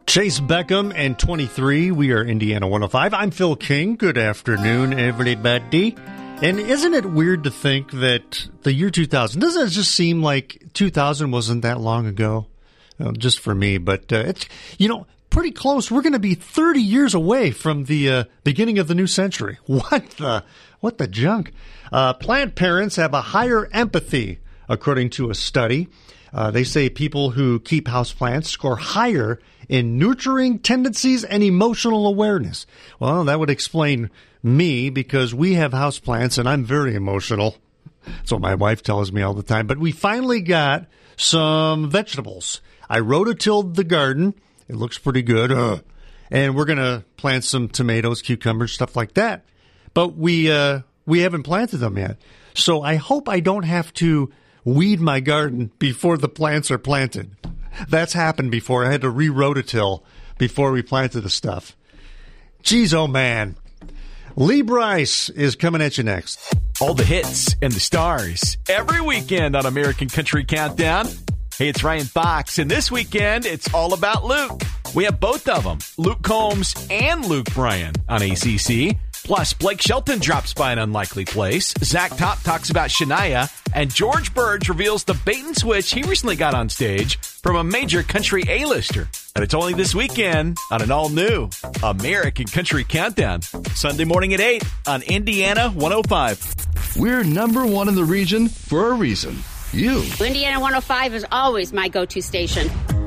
Chase Beckham and 23. We are Indiana 105. I'm Phil King. Good afternoon, everybody. And isn't it weird to think that the year 2000, doesn't it just seem like 2000 wasn't that long ago? Just for me, but it's, pretty close. We're going to be 30 years away from the beginning of the new century. What the junk? Plant parents have a higher empathy, according to a study. They say people who keep houseplants score higher in nurturing tendencies and emotional awareness. Well, that would explain me, because we have houseplants and I'm very emotional. That's what my wife tells me all the time. But we finally got some vegetables. I rototilled the garden. It looks pretty good. And we're going to plant some tomatoes, cucumbers, stuff like that. But we haven't planted them yet. So I hope I don't have to weed my garden before the plants are planted. That's happened before. I had to re-rototill before we planted the stuff. Geez, oh man. Lee Brice is coming at you next. All the hits and the stars every weekend on American Country Countdown. Hey, it's Ryan Fox, and this weekend it's all about Luke. We have both of them, Luke Combs and Luke Bryan on ACC. Plus, Blake Shelton drops by an unlikely place. Zach Top talks about Shania. And George Burge reveals the bait and switch he recently got on stage from a major country A-lister. And it's only this weekend on an all-new American Country Countdown. Sunday morning at 8 on Indiana 105. We're number one in the region for a reason. You. Indiana 105 is always my go-to station.